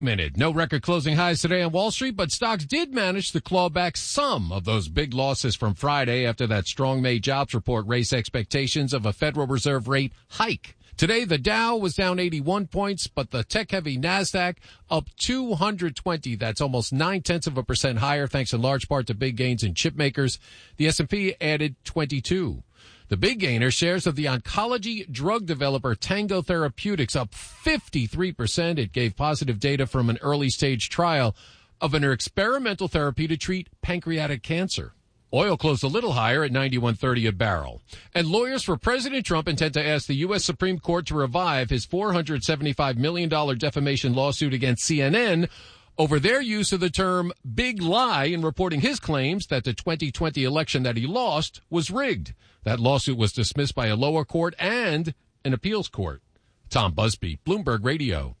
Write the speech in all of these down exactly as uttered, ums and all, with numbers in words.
Minute. No record closing highs today on Wall Street, but stocks did manage to claw back some of those big losses from Friday after that strong May jobs report raised expectations of a Federal Reserve rate hike. Today, the Dow was down eighty-one points, but the tech-heavy NASDAQ up two hundred twenty. That's almost nine-tenths of a percent higher, thanks in large part to big gains in chip makers. The S and P added twenty-two. The big gainer, shares of the oncology drug developer Tango Therapeutics, up fifty-three percent. It gave positive data from an early-stage trial of an experimental therapy to treat pancreatic cancer. Oil closed a little higher at ninety-one thirty a barrel. And lawyers for President Trump intend to ask the U S Supreme Court to revive his four hundred seventy-five million dollars defamation lawsuit against C N N over their use of the term big lie in reporting his claims that the twenty twenty election that he lost was rigged. That lawsuit was dismissed by a lower court and an appeals court. Tom Busby, Bloomberg Radio.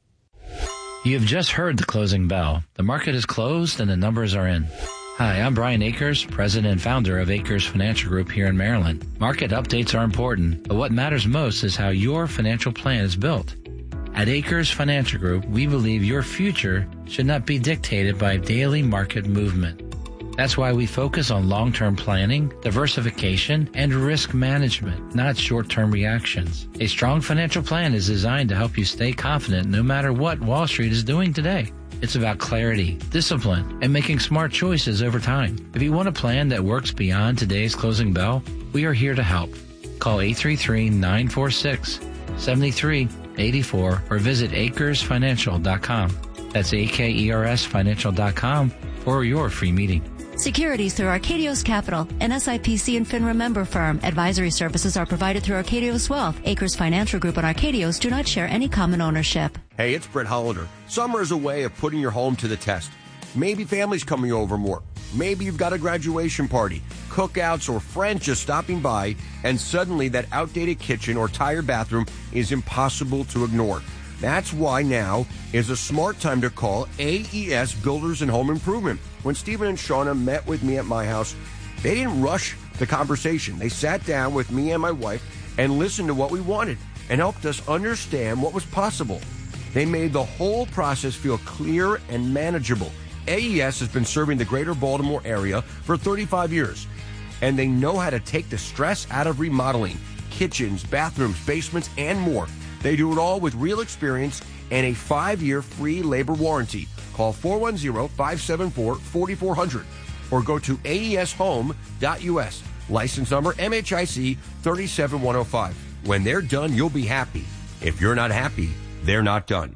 You have just heard the closing bell. The market is closed and the numbers are in. Hi, I'm Brian Akers, president and founder of Akers Financial Group here in Maryland. Market updates are important, but what matters most is how your financial plan is built. At Akers Financial Group, we believe your future should not be dictated by daily market movement. That's why we focus on long-term planning, diversification, and risk management, not short-term reactions. A strong financial plan is designed to help you stay confident no matter what Wall Street is doing today. It's about clarity, discipline, and making smart choices over time. If you want a plan that works beyond today's closing bell, we are here to help. Call eight three three, nine four six, seven three eight four or visit acres financial dot com. That's A K E R S financial dot com for your free meeting. Securities through Arcadios Capital, an S I P C and FINRA member firm. Advisory services are provided through Arcadios Wealth. Akers Financial Group and Arcadios do not share any common ownership. Hey, it's Brett Hollander. Summer is a way of putting your home to the test. Maybe family's coming over more. Maybe you've got a graduation party, cookouts, or friends just stopping by, and suddenly that outdated kitchen or tired bathroom is impossible to ignore. That's why now is a smart time to call A E S Builders and Home Improvement. When Stephen and Shauna met with me at my house, they didn't rush the conversation. They sat down with me and my wife and listened to what we wanted and helped us understand what was possible. They made the whole process feel clear and manageable. A E S has been serving the greater Baltimore area for thirty-five years, and they know how to take the stress out of remodeling kitchens, bathrooms, basements, and more. They do it all with real experience and a five-year free labor warranty. Call four one zero, five seven four, four four zero zero or go to A E S home dot U S. License number M H I C three seven one zero five. When they're done, you'll be happy. If you're not happy, they're not done.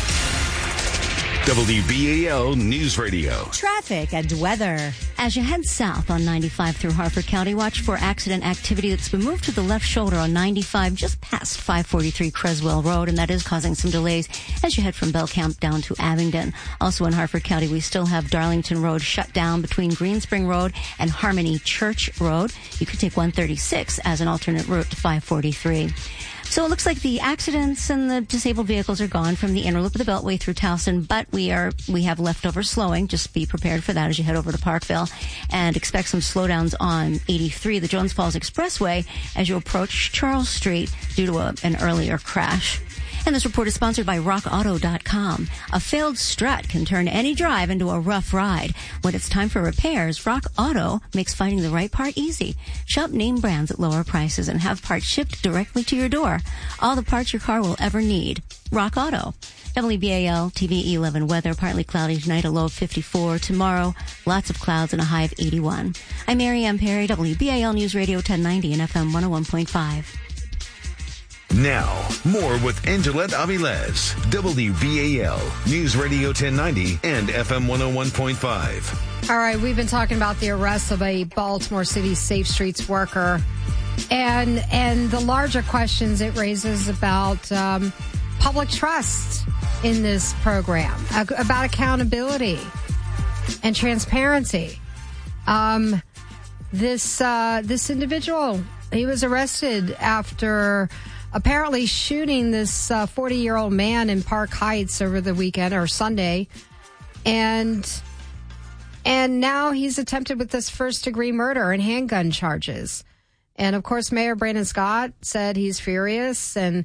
W B A L News Radio. Traffic and weather. As you head south on ninety-five through Harford County, watch for accident activity that's been moved to the left shoulder on ninety-five just past five forty-three Creswell Road, and that is causing some delays as you head from Belcamp down to Abingdon. Also in Harford County, we still have Darlington Road shut down between Greenspring Road and Harmony Church Road. You could take one thirty-six as an alternate route to five forty-three. So it looks like the accidents and the disabled vehicles are gone from the inner loop of the Beltway through Towson, but we are we have leftover slowing. Just be prepared for that as you head over to Parkville, and expect some slowdowns on eighty-three, the Jones Falls Expressway, as you approach Charles Street due to a, an earlier crash. And this report is sponsored by rock auto dot com. A failed strut can turn any drive into a rough ride. When it's time for repairs, Rock Auto makes finding the right part easy. Shop name brands at lower prices and have parts shipped directly to your door. All the parts your car will ever need. Rock Auto. W B A L T V eleven weather, partly cloudy tonight, a low of fifty-four. Tomorrow, lots of clouds and a high of eighty-one. I'm Mary Ann Perry, W B A L News Radio ten ninety and F M one oh one point five. Now, more with Angelette Avilés, W B A L News Radio ten ninety and F M one oh one point five. All right, we've been talking about the arrest of a Baltimore City Safe Streets worker and and the larger questions it raises about um, public trust in this program, about accountability and transparency. Um, this uh, this individual, he was arrested after apparently shooting this uh, forty-year-old man in Park Heights over the weekend or Sunday. And and now he's attempted with this first-degree murder and handgun charges. And, of course, Mayor Brandon Scott said he's furious and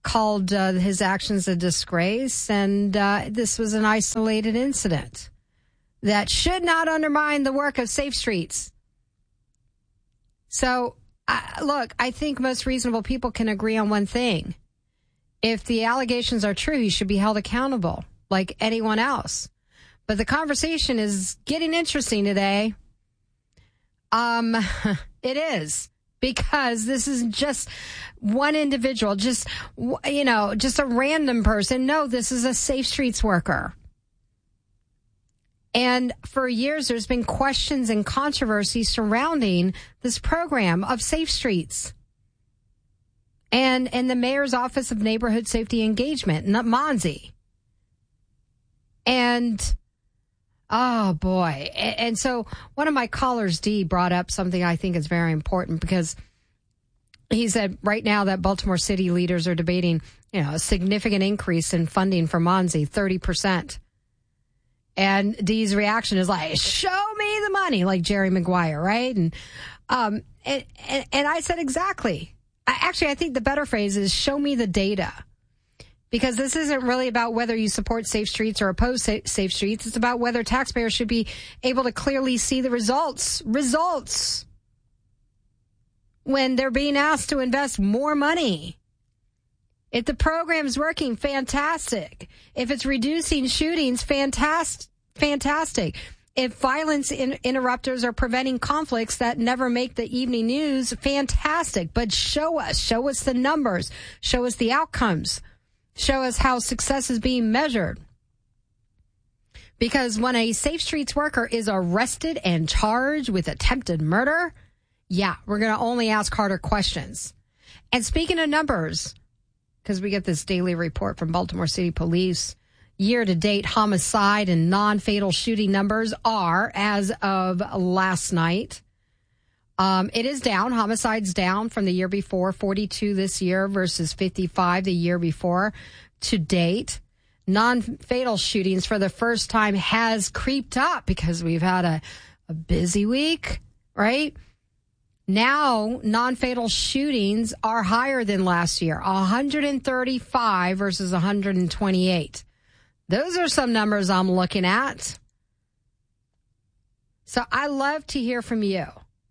called uh, his actions a disgrace, and uh, this was an isolated incident that should not undermine the work of Safe Streets. So, uh, look, I think most reasonable people can agree on one thing. If the allegations are true, he should be held accountable like anyone else. But the conversation is getting interesting today. Um, it is. Because this is just one individual, just, you know, just a random person. No, this is a Safe Streets worker. And for years, there's been questions and controversy surrounding this program of Safe Streets. And, and the Mayor's Office of Neighborhood Safety Engagement, not Monzi. And, oh boy. And, and so one of my callers, D, brought up something I think is very important, because he said right now that Baltimore City leaders are debating, you know, a significant increase in funding for Monzi, thirty percent. And D's reaction is like, show me the money, like Jerry Maguire, right? And, um, and, and, and I said, exactly. I, actually, I think the better phrase is show me the data. Because this isn't really about whether you support Safe Streets or oppose Safe Streets. It's about whether taxpayers should be able to clearly see the results. Results. When they're being asked to invest more money. If the program's working, fantastic. If it's reducing shootings, fantastic. Fantastic. If violence in- interrupters are preventing conflicts that never make the evening news, fantastic. But show us. Show us the numbers. Show us the outcomes. Show us how success is being measured. Because when a Safe Streets worker is arrested and charged with attempted murder, yeah, we're going to only ask harder questions. And speaking of numbers, because we get this daily report from Baltimore City Police, year-to-date homicide and non-fatal shooting numbers are, as of last night, Um, it is down. Homicides down from the year before, forty-two this year versus fifty-five the year before. To date, non-fatal shootings for the first time has creeped up because we've had a, a busy week, right? Now, non-fatal shootings are higher than last year, one hundred thirty-five versus one hundred twenty-eight. Those are some numbers I'm looking at. So I love to hear from you.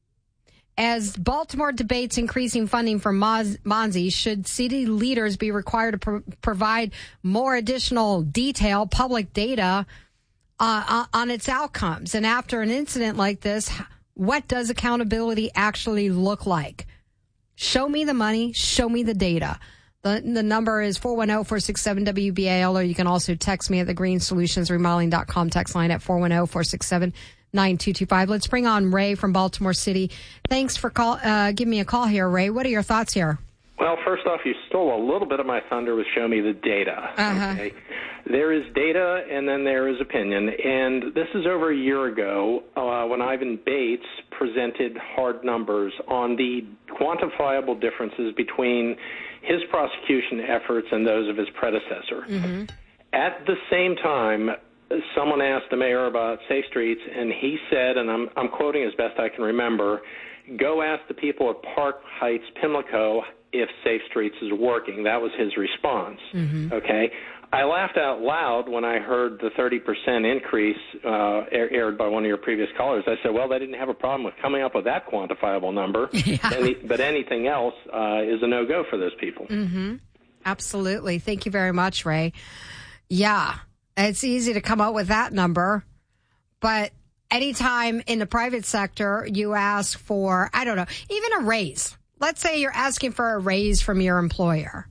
As Baltimore debates increasing funding for Monzi, should city leaders be required to pro- provide more additional detail, public data uh, on its outcomes? And after an incident like this, what does accountability actually look like? Show me the money. Show me the data. The, the number is four one zero, four six seven, W B A L, or you can also text me at the green solutions remodeling dot com text line at four one zero, four six seven, nine two two five. Let's bring on Ray from Baltimore City. Thanks for call, uh, giving me a call here, Ray. What are your thoughts here? Well, first off, you stole a little bit of my thunder with show me the data. Uh-huh. Okay? There is data, and then there is opinion. And this is over a year ago uh, when Ivan Bates presented hard numbers on the quantifiable differences between his prosecution efforts and those of his predecessor. Mm-hmm. At the same time, someone asked the mayor about Safe Streets, and he said, and I'm, I'm quoting as best I can remember, go ask the people at Park Heights, Pimlico, if Safe Streets is working. That was his response. Mm-hmm. Okay. I laughed out loud when I heard the thirty percent increase uh, aired by one of your previous callers. I said, well, they didn't have a problem with coming up with that quantifiable number, yeah. Any, but anything else uh, is a no-go for those people. Mm-hmm. Absolutely. Thank you very much, Ray. Yeah, it's easy to come up with that number, but anytime in the private sector you ask for, I don't know, even a raise. Let's say you're asking for a raise from your employer.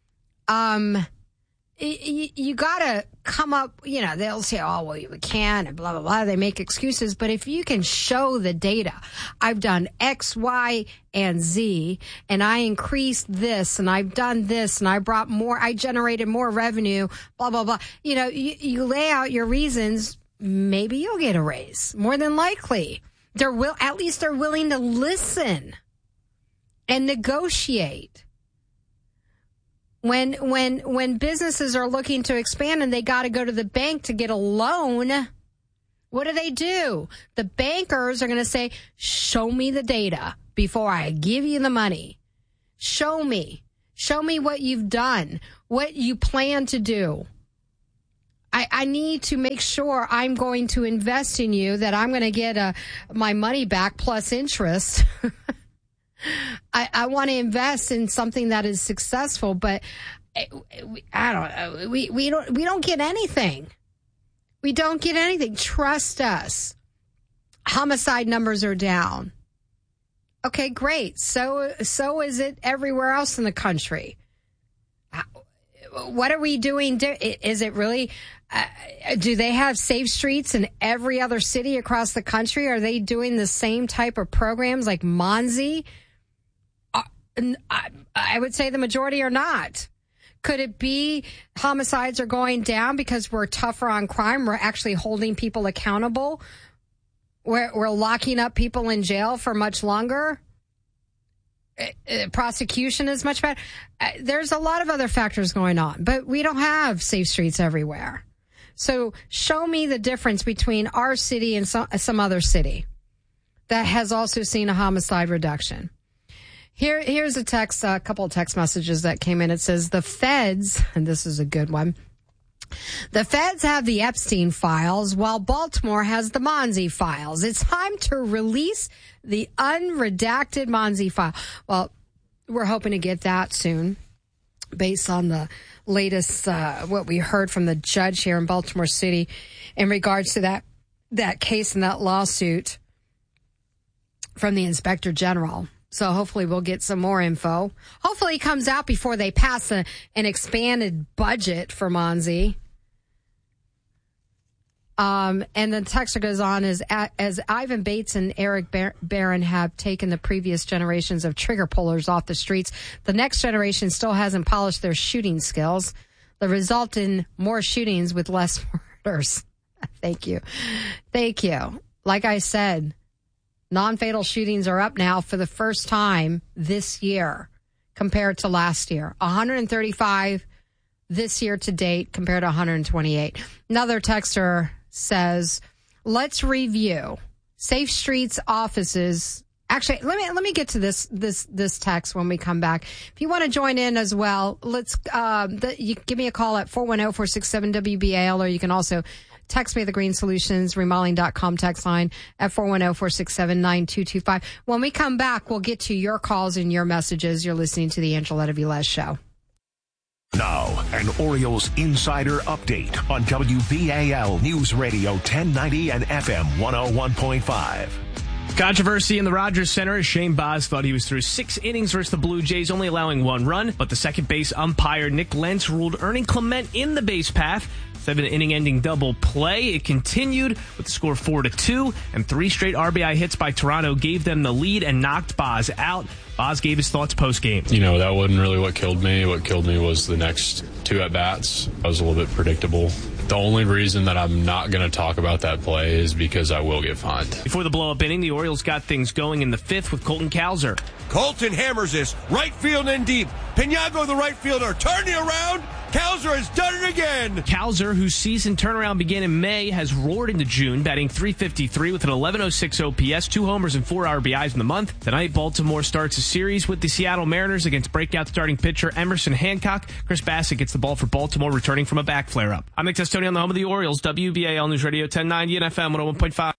Um, you, you got to come up, you know, they'll say, oh, well, we can't, and blah, blah, blah. They make excuses. But if you can show the data, I've done X, Y, and Z, and I increased this, and I've done this, and I brought more, I generated more revenue, blah, blah, blah. You know, you, you lay out your reasons, maybe you'll get a raise. More than likely. They're will, at least they're willing to listen and negotiate. When when when businesses are looking to expand and they got to go to the bank to get a loan, what do they do? The bankers are going to say, show me the data before I give you the money. Show me. Show me what you've done, what you plan to do. I, I need to make sure I'm going to invest in you, that I'm going to get a, my money back plus interest. I, I want to invest in something that is successful, but I don't know. We, we don't, we don't get anything. We don't get anything. Trust us. Homicide numbers are down. Okay, great. So, so is it everywhere else in the country. What are we doing? Is it really, uh, do they have safe streets in every other city across the country? Are they doing the same type of programs like Monzi? Uh, I, I would say the majority are not. Could it be homicides are going down because we're tougher on crime? We're actually holding people accountable. We're, we're locking up people in jail for much longer. Uh, prosecution is much better. Uh, there's a lot of other factors going on, but we don't have safe streets everywhere. So show me the difference between our city and some, some other city that has also seen a homicide reduction. Here, here's a text, a couple of text messages that came in. It says the feds, and this is a good one. The feds have the Epstein files while Baltimore has the Monzi files. It's time to release the unredacted Monzi file. Well, we're hoping to get that soon based on the latest, uh, what we heard from the judge here in Baltimore City in regards to that, that case and that lawsuit from the Inspector General. So hopefully we'll get some more info. Hopefully it comes out before they pass a, an expanded budget for Monzi. Um, and the texter goes on, as, as Ivan Bates and Eric Barron have taken the previous generations of trigger pullers off the streets, the next generation still hasn't polished their shooting skills. The result in more shootings with less murders. Thank you. Thank you. Like I said, non-fatal shootings are up now for the first time this year compared to last year. one hundred thirty-five this year to date compared to one hundred twenty-eight. Another texter says, let's review Safe Streets offices. Actually, let me let me get to this this this text when we come back. If you want to join in as well, let's uh, the, you give me a call at four one zero, four six seven, W B A L, or you can also text me at the Green Solutions Remodeling dot com text line at four one zero, four six seven, nine two two five. When we come back, we'll get to your calls and your messages. You're listening to the Angeletta Velez Show. Now, an Orioles insider update on W B A L News Radio ten ninety and F M one oh one point five. Controversy in the Rogers Center as Shane Baz thought he was through six innings versus the Blue Jays, only allowing one run, but the second base umpire Nick Lentz ruled Ernie Clement in the base path. Seven inning ending double play. It continued with the score four to two, and three straight R B I hits by Toronto gave them the lead and knocked Baz out. Baz gave his thoughts post game. You know, that wasn't really what killed me. What killed me was the next two at bats. I was a little bit predictable. The only reason that I'm not going to talk about that play is because I will get fined. Before the blow-up inning, the Orioles got things going in the fifth with Colton Cowser. Colton hammers this right field and deep. Pinago, the right fielder, turning around. Cowser has done it again. Cowser, whose season turnaround began in May, has roared into June, batting three fifty-three with an eleven oh six O P S, two homers and four R B Is in the month. Tonight, Baltimore starts a series with the Seattle Mariners against breakout starting pitcher Emerson Hancock. Chris Bassett gets the ball for Baltimore, returning from a back flare-up. I'm Nick Testoni on the home of the Orioles, W B A L News Radio ten ninety and F M one oh one point five.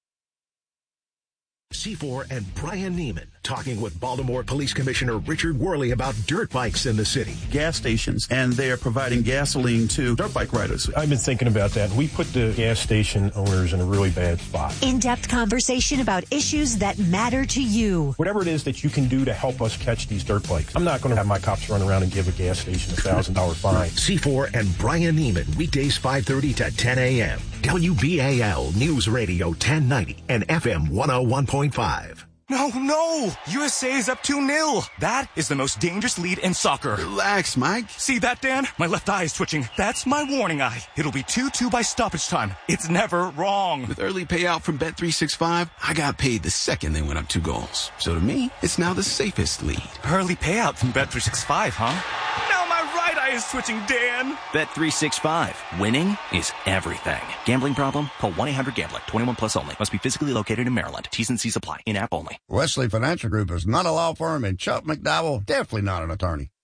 C four and Brian Neiman talking with Baltimore Police Commissioner Richard Worley about dirt bikes in the city. Gas stations, and they are providing gasoline to dirt bike riders. I've been thinking about that. We put the gas station owners in a really bad spot. In-depth conversation about issues that matter to you. Whatever it is that you can do to help us catch these dirt bikes. I'm not going to have my cops run around and give a gas station a one thousand dollars fine. C four and Brian Neiman, weekdays five thirty to ten a.m. W B A L News Radio ten ninety and F M one oh one point five. No, no! U S A is up two nil. That is the most dangerous lead in soccer. Relax, Mike. See that, Dan? My left eye is twitching. That's my warning eye. It'll be two two by stoppage time. It's never wrong. With early payout from Bet three sixty-five, I got paid the second they went up two goals. So to me, it's now the safest lead. Early payout from Bet three sixty-five, huh? Now my right eye is twitching, Dan. Bet three sixty-five. Winning is everything. Gambling problem? Call one eight hundred gambler. twenty-one plus only. Must be physically located in Maryland. T's and C's apply. In-app only. Wesley Financial Group is not a law firm, and Chuck McDowell, definitely not an attorney.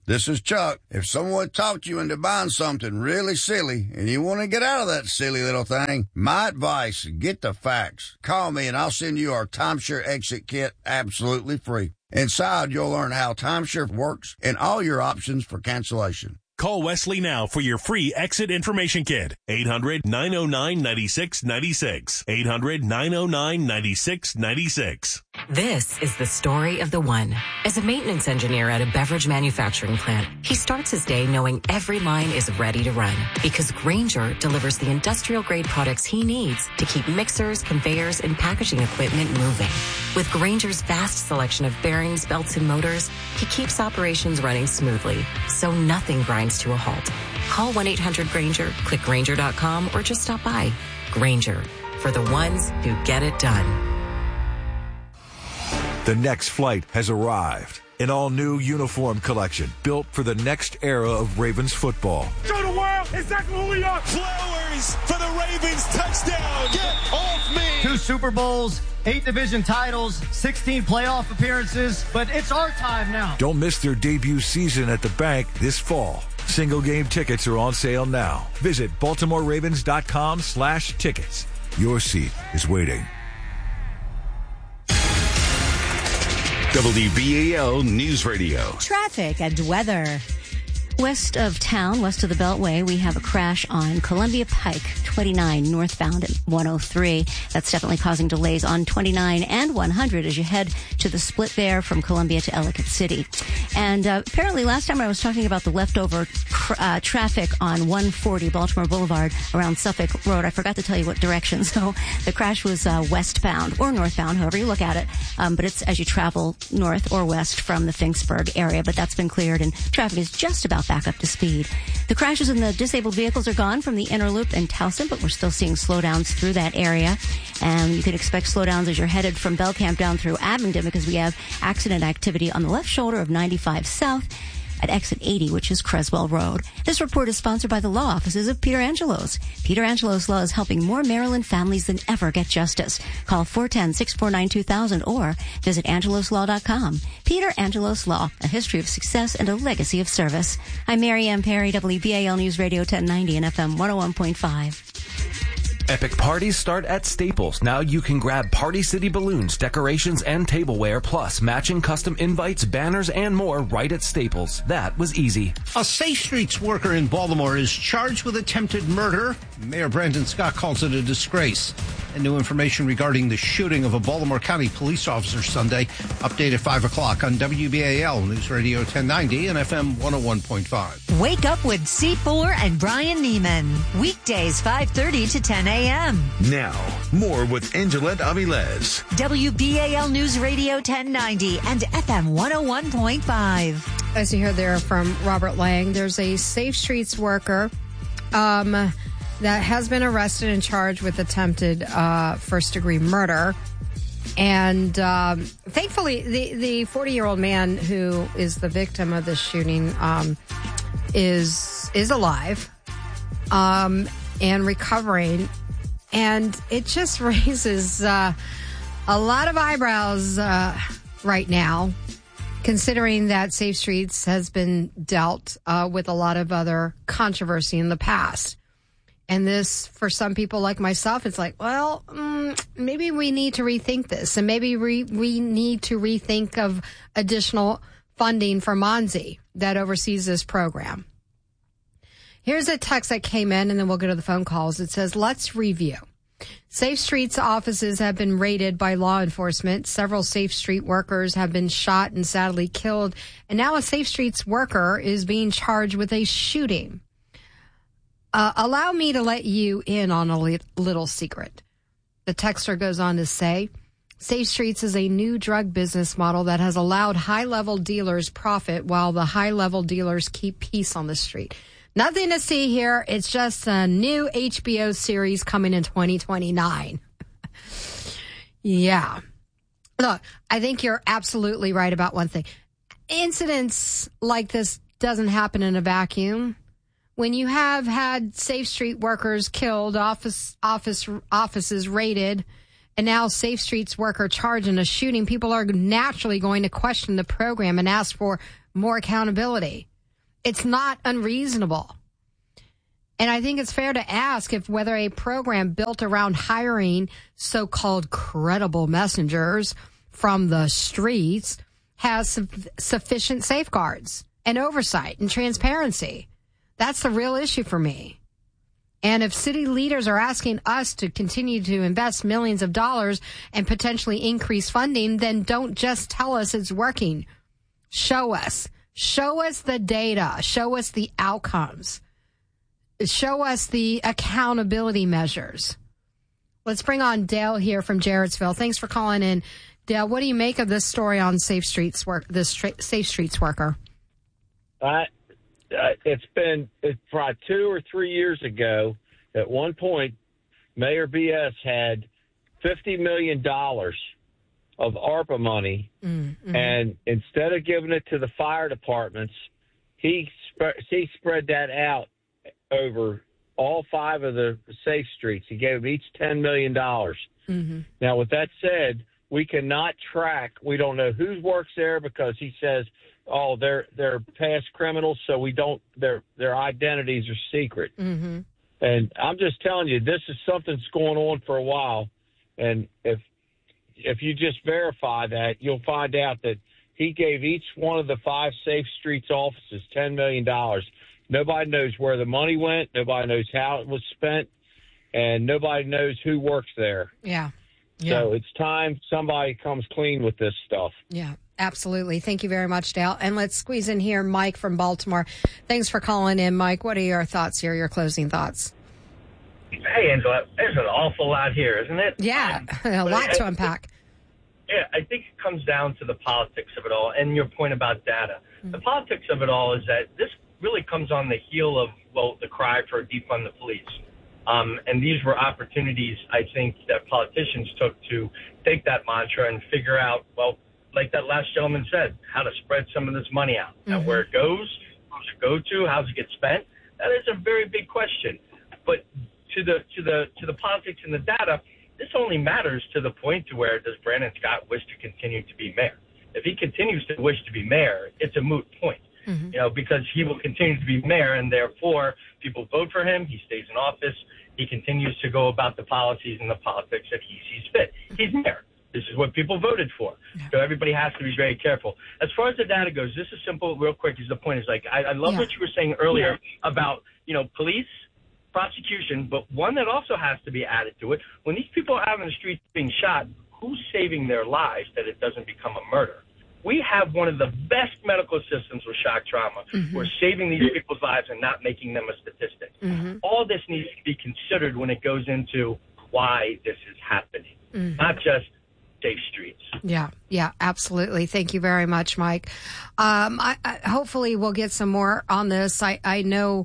This is Chuck. If someone talked you into buying something really silly and you want to get out of that silly little thing, my advice, get the facts. Call me and I'll send you our timeshare exit kit absolutely free. Inside, you'll learn how timeshare works and all your options for cancellation. Call Wesley now for your free exit information kit. eight hundred, nine oh nine, nine six nine six. eight hundred, nine oh nine, nine six nine six. This is the story of the one. As a maintenance engineer at a beverage manufacturing plant, he starts his day knowing every line is ready to run because Grainger delivers the industrial-grade products he needs to keep mixers, conveyors, and packaging equipment moving. With Grainger's vast selection of bearings, belts, and motors, he keeps operations running smoothly, so nothing grinds to a halt. Call one eight hundred Grainger, click Grainger dot com, or just stop by. Grainger, for the ones who get it done. The next flight has arrived. An all-new uniform collection built for the next era of Ravens football. Show the world exactly who we are. Flowers for the Ravens touchdown. Get off me. Two Super Bowls, eight division titles, sixteen playoff appearances, but it's our time now. Don't miss their debut season at the bank this fall. Single game tickets are on sale now. Visit Baltimore Ravens dot com slash tickets. Your seat is waiting. W B A L News Radio. Traffic and weather. West of town, west of the Beltway, we have a crash on Columbia Pike, twenty-nine northbound at one oh three. That's definitely causing delays on twenty-nine and one hundred as you head to the split there from Columbia to Ellicott City. And uh, apparently last time I was talking about the leftover cr- uh, traffic on one forty Baltimore Boulevard around Suffolk Road. I forgot to tell you what direction. So the crash was uh, westbound or northbound, however you look at it. Um, but it's as you travel north or west from the Finksburg area. But that's been cleared and traffic is just about back up to speed. The crashes and the disabled vehicles are gone from the inner loop and Towson, but we're still seeing slowdowns through that area. And you can expect slowdowns as you're headed from Belcamp down through Abingdon because we have accident activity on the left shoulder of ninety-five South at exit eighty, which is Creswell Road. This report is sponsored by the law offices of Peter Angelos. Peter Angelos Law is helping more Maryland families than ever get justice. Call four one zero, six four nine, two thousand or visit angelos law dot com. Peter Angelos Law, a history of success and a legacy of service. I'm Mary Ann Perry, W B A L News Radio ten ninety and F M one oh one point five. Epic parties start at Staples. Now you can grab Party City balloons, decorations, and tableware, plus matching custom invites, banners, and more right at Staples. That was easy. A Safe Streets worker in Baltimore is charged with attempted murder. Mayor Brandon Scott calls it a disgrace. And new information regarding the shooting of a Baltimore County police officer Sunday. Update at five o'clock on W B A L News Radio ten ninety and F M one oh one point five. Wake up with C four and Brian Neiman. Weekdays five thirty to ten a.m. Now, more with Angela Aviles. W B A L News Radio ten ninety and F M one oh one point five. As you heard there from Robert Lang, there's a Safe Streets worker um, that has been arrested and charged with attempted uh, first-degree murder. And um, thankfully, the, the forty-year-old man who is the victim of this shooting um, is is alive um, and recovering. And it just raises uh, a lot of eyebrows uh, right now, considering that Safe Streets has been dealt uh, with a lot of other controversy in the past. And this, for some people like myself, it's like, well, mm, maybe we need to rethink this. And maybe re- we need to rethink of additional funding for Monzi that oversees this program. Here's a text that came in, and then we'll go to the phone calls. It says, let's review. Safe Streets offices have been raided by law enforcement. Several Safe Street workers have been shot and sadly killed. And now a Safe Streets worker is being charged with a shooting. Uh, allow me to let you in on a li- little secret. The texter goes on to say, Safe Streets is a new drug business model that has allowed high-level dealers profit while the high-level dealers keep peace on the street. Nothing to see here. It's just a new H B O series coming in twenty twenty-nine. Yeah. Look, I think you're absolutely right about one thing. Incidents like this doesn't happen in a vacuum. When you have had Safe Street workers killed, office, office, offices raided, and now Safe Streets worker charged in a shooting, people are naturally going to question the program and ask for more accountability. It's not unreasonable. And I think it's fair to ask if whether a program built around hiring so-called credible messengers from the streets has su- sufficient safeguards and oversight and transparency. That's the real issue for me. And if city leaders are asking us to continue to invest millions of dollars and potentially increase funding, then don't just tell us it's working. Show us. Show us the data. Show us the outcomes. Show us the accountability measures. Let's bring on Dale here from Jarrettsville. Thanks for calling in. Dale, what do you make of this story on Safe Streets work? This tra- Safe Streets worker? Uh, uh, it's been it's probably two or three years ago. At one point, Mayor B S had fifty million dollars of ARPA money, mm-hmm. and instead of giving it to the fire departments, he sp- he spread that out over all five of the safe streets. He gave them each ten million dollars. Mm-hmm. Now, with that said, we cannot track. We don't know who works there because he says, oh, they're they're past criminals, so we don't, their their identities are secret. Mm-hmm. And I'm just telling you, this is something that's going on for a while. And if if you just verify that, you'll find out that he gave each one of the five Safe Streets offices ten million dollars. Nobody knows where the money went. Nobody knows how it was spent. And nobody knows who works there. Yeah. yeah. So it's time somebody comes clean with this stuff. Yeah, absolutely. Thank you very much, Dale. And let's squeeze in here Mike from Baltimore. Thanks for calling in, Mike. What are your thoughts here, your closing thoughts? Hey, Angela. There's an awful lot here, isn't it? Yeah, um, a lot to unpack. Yeah, I think it comes down to the politics of it all and your point about data. Mm-hmm. The politics of it all is that this really comes on the heel of, well, the cry for defund the police. Um, and these were opportunities, I think, that politicians took to take that mantra and figure out, well, like that last gentleman said, how to spread some of this money out. Mm-hmm. Now, where it goes, who's it go to, how's it get spent? That is a very big question. But to the to the to the politics and the data, this only matters to the point to where does Brandon Scott wish to continue to be mayor? If he continues to wish to be mayor, it's a moot point. Mm-hmm. You know, because he will continue to be mayor, and therefore people vote for him. He stays in office. He continues to go about the policies and the politics that he sees fit. He's mayor. This is what people voted for. Yeah. So everybody has to be very careful. As far as the data goes, this is simple, real quick. Is the point is like I, I love yeah. what you were saying earlier yeah. about you know police, prosecution, but one that also has to be added to it. When these people are out in the streets being shot, who's saving their lives that it doesn't become a murder? We have one of the best medical systems with shock trauma. Mm-hmm. We're saving these people's lives and not making them a statistic. Mm-hmm. All this needs to be considered when it goes into why this is happening, mm-hmm. not just safe streets. Yeah, yeah, absolutely. Thank you very much, Mike. Um, I, I, hopefully we'll get some more on this. I, I know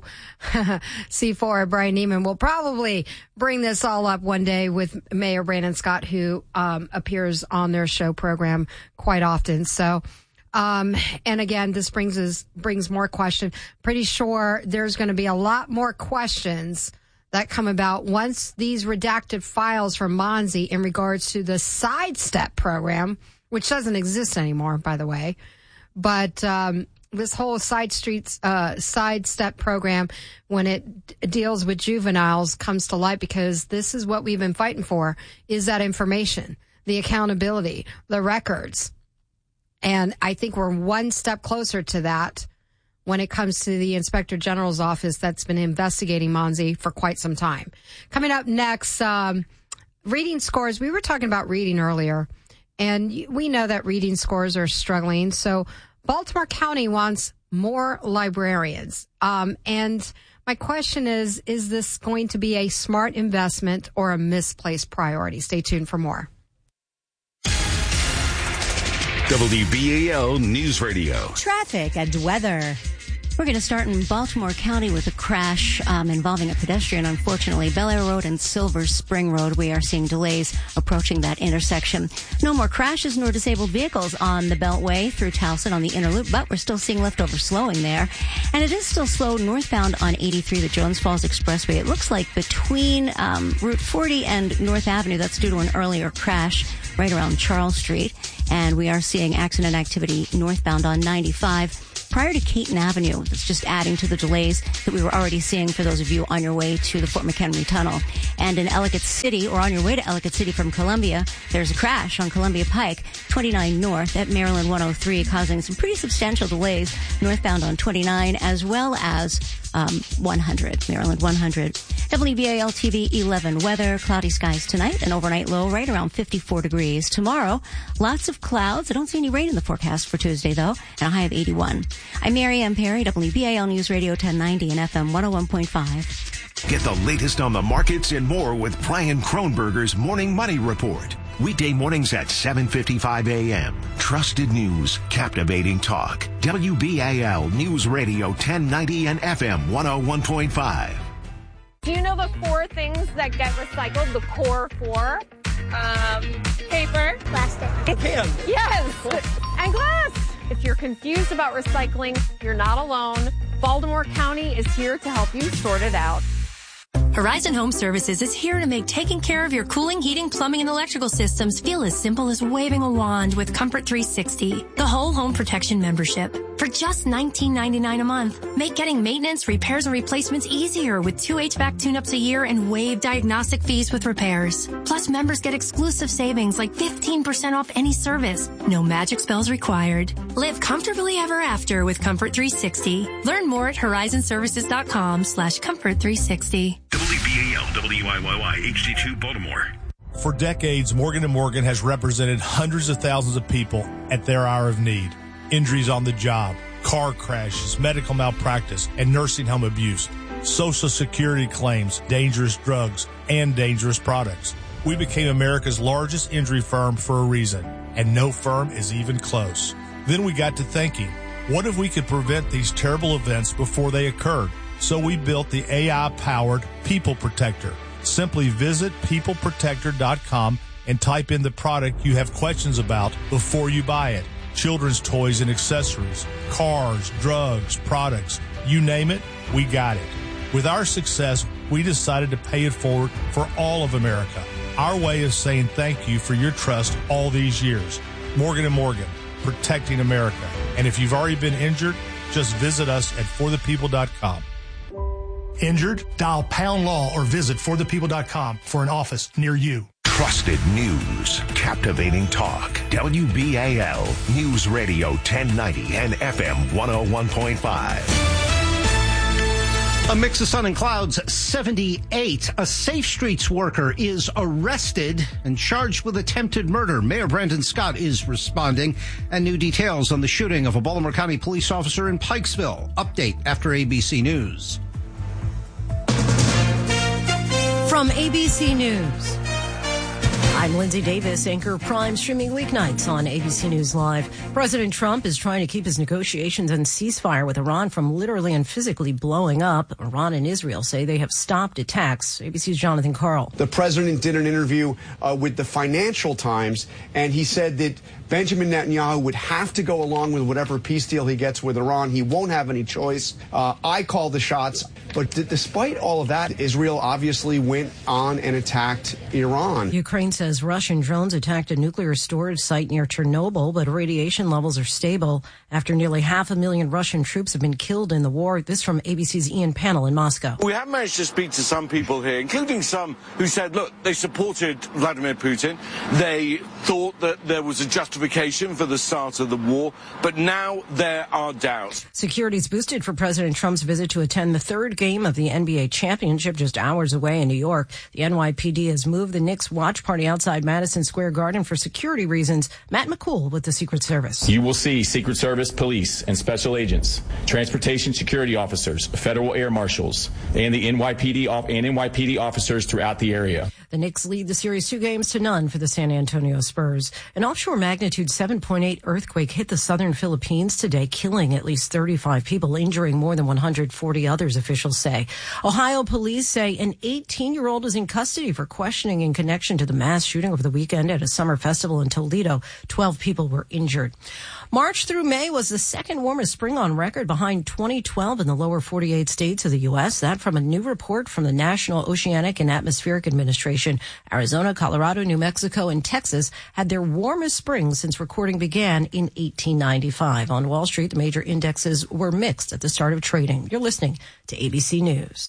C four, Brian Neiman, will probably bring this all up one day with Mayor Brandon Scott, who um, appears on their show program quite often. So, um, and again, this brings us brings more questions. Pretty sure there's going to be a lot more questions that come about once these redacted files from Monzi in regards to the Sidestep program, which doesn't exist anymore, by the way. But um, this whole Side Streets uh, Sidestep program, when it d- deals with juveniles, comes to light because this is what we've been fighting for, is that information, the accountability, the records. And I think we're one step closer to that when it comes to the Inspector General's office that's been investigating Monzi for quite some time. Coming up next, um, reading scores. We were talking about reading earlier, and we know that reading scores are struggling. So Baltimore County wants more librarians. Um, and my question is, is this going to be a smart investment or a misplaced priority? Stay tuned for more. W B A L News Radio. Traffic and weather. We're going to start in Baltimore County with a crash um, involving a pedestrian. Unfortunately, Bel Air Road and Silver Spring Road, we are seeing delays approaching that intersection. No more crashes nor disabled vehicles on the Beltway through Towson on the inner loop, but we're still seeing leftover slowing there. And it is still slow northbound on eighty-three, the Jones Falls Expressway. It looks like between um, Route forty and North Avenue, that's due to an earlier crash right around Charles Street. And we are seeing accident activity northbound on ninety-five. prior to Caton Avenue. That's just adding to the delays that we were already seeing for those of you on your way to the Fort McHenry Tunnel. And in Ellicott City, or on your way to Ellicott City from Columbia, there's a crash on Columbia Pike, twenty-nine North at Maryland one oh three, causing some pretty substantial delays northbound on twenty-nine as well as um, one hundred, Maryland one hundred. W B A L T V eleven weather, cloudy skies tonight, an overnight low right around fifty-four degrees. Tomorrow, lots of clouds. I don't see any rain in the forecast for Tuesday, though, and a high of eighty-one. I'm Mary Ann Perry, W B A L News Radio ten ninety and F M one oh one point five. Get the latest on the markets and more with Brian Kronberger's Morning Money Report. Weekday mornings at seven fifty-five a.m. Trusted news, captivating talk. W B A L News Radio ten ninety and F M one oh one point five. Do you know the four things that get recycled? The core four? Um, paper. Plastic. Pen. Yes. And glass. If you're confused about recycling, you're not alone. Baltimore County is here to help you sort it out. Horizon Home Services is here to make taking care of your cooling, heating, plumbing, and electrical systems feel as simple as waving a wand with Comfort three sixty, the whole home protection membership. For just nineteen ninety-nine a month, make getting maintenance, repairs, and replacements easier with two H V A C tune-ups a year and waive diagnostic fees with repairs. Plus, members get exclusive savings like fifteen percent off any service. No magic spells required. Live comfortably ever after with Comfort three sixty. Learn more at horizon services dot com slash comfort three sixty. W B A L W I Y Y H D two Baltimore. For decades, Morgan and Morgan has represented hundreds of thousands of people at their hour of need. Injuries on the job, car crashes, medical malpractice, and nursing home abuse, Social Security claims, dangerous drugs, and dangerous products. We became America's largest injury firm for a reason, and no firm is even close. Then we got to thinking, what if we could prevent these terrible events before they occurred? So we built the A I-powered People Protector. Simply visit people protector dot com and type in the product you have questions about before you buy it. Children's toys and accessories, cars, drugs, products, you name it, we got it. With our success, we decided to pay it forward for all of America. Our way of saying thank you for your trust all these years. Morgan and Morgan, protecting America. And if you've already been injured, just visit us at for the people dot com. Injured? Dial pound law or visit for the people dot com for an office near you. Trusted news, captivating talk. W B A L News Radio ten ninety and F M one oh one point five. A mix of sun and clouds, seventy-eight. A Safe Streets worker is arrested and charged with attempted murder. Mayor Brandon Scott is responding. And new details on the shooting of a Baltimore County police officer in Pikesville. Update after A B C News. From A B C News, I'm Lindsay Davis, anchor Prime, streaming weeknights on A B C News Live. President Trump is trying to keep his negotiations and ceasefire with Iran from literally and physically blowing up. Iran and Israel say they have stopped attacks. A B C's Jonathan Karl. The president did an interview uh, with the Financial Times, and he said that Benjamin Netanyahu would have to go along with whatever peace deal he gets with Iran. He won't have any choice. Uh, I call the shots. But d- despite all of that, Israel obviously went on and attacked Iran. Ukraine says Russian drones attacked a nuclear storage site near Chernobyl, but radiation levels are stable after nearly half a million Russian troops have been killed in the war. This from A B C's Ian Pannell in Moscow. We have managed to speak to some people here, including some who said, look, they supported Vladimir Putin. They thought that there was a justification for the start of the war, but now there are doubts. Security's boosted for President Trump's visit to attend the third game of the N B A championship just hours away in New York. The N Y P D has moved the Knicks watch party outside Madison Square Garden for security reasons. Matt McCool with the Secret Service. You will see Secret Service, police, and special agents, transportation security officers, federal air marshals, and the N Y P D and N Y P D officers throughout the area. The Knicks lead the series two games to none for the San Antonio Spurs. An offshore magnitude seven point eight earthquake hit the southern Philippines today, killing at least thirty-five people, injuring more than one hundred forty others, officials say. Ohio police say an eighteen-year-old is in custody for questioning in connection to the mass shooting over the weekend at a summer festival in Toledo. Twelve people were injured. March through May was the second warmest spring on record, behind twenty twelve in the lower forty-eight states of the U S. That from a new report from the National Oceanic and Atmospheric Administration. Arizona, Colorado, New Mexico, and Texas had their warmest springs since recording began in eighteen ninety-five. On Wall Street, the major indexes were mixed at the start of trading. You're listening to A B C News.